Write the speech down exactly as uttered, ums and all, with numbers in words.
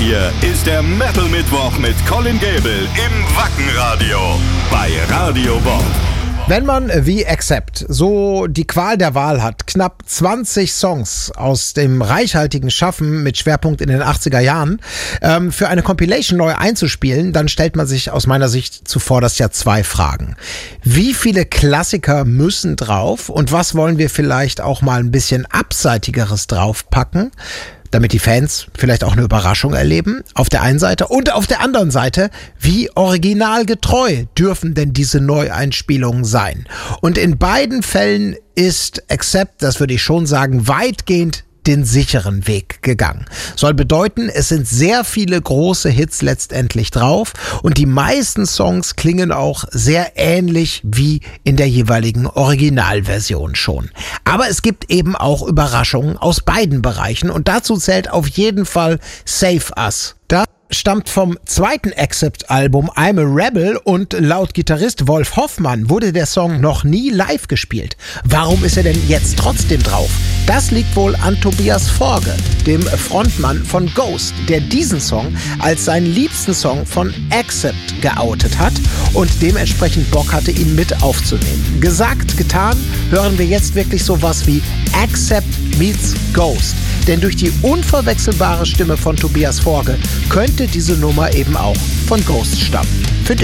hier ist der Metal Mittwoch mit Colin Gable im Wackenradio bei Radio Bob. Wenn man wie Accept so die Qual der Wahl hat, knapp zwanzig Songs aus dem reichhaltigen Schaffen mit Schwerpunkt in den achtziger Jahren ähm, für eine Compilation neu einzuspielen, dann stellt man sich aus meiner Sicht zuvorderst ja zwei Fragen. Wie viele Klassiker müssen drauf und was wollen wir vielleicht auch mal ein bisschen Abseitigeres draufpacken, damit die Fans vielleicht auch eine Überraschung erleben, auf der einen Seite. Und auf der anderen Seite, wie originalgetreu dürfen denn diese Neueinspielungen sein? Und in beiden Fällen ist Accept, das würde ich schon sagen, weitgehend den sicheren Weg gegangen. Soll bedeuten, es sind sehr viele große Hits letztendlich drauf und die meisten Songs klingen auch sehr ähnlich wie in der jeweiligen Originalversion schon. Aber es gibt eben auch Überraschungen aus beiden Bereichen und dazu zählt auf jeden Fall Save Us. Das stammt vom zweiten Accept-Album I'm a Rebel und laut Gitarrist Wolf Hoffmann wurde der Song noch nie live gespielt. Warum ist er denn jetzt trotzdem drauf? Das liegt wohl an Tobias Forge, dem Frontmann von Ghost, der diesen Song als seinen liebsten Song von Accept geoutet hat und dementsprechend Bock hatte, ihn mit aufzunehmen. Gesagt, getan, hören wir jetzt wirklich sowas wie Accept meets Ghost. Denn durch die unverwechselbare Stimme von Tobias Forge könnte diese Nummer eben auch von Ghost stammen.